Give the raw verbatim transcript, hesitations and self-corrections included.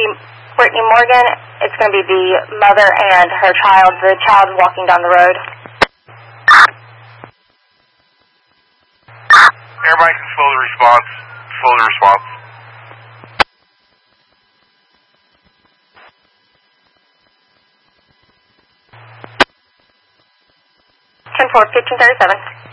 be Brittany Morgan. It's going to be the mother and her child. The child walking down the road. Everybody can slow the response. Slow the response. ten four, fifteen thirty-seven.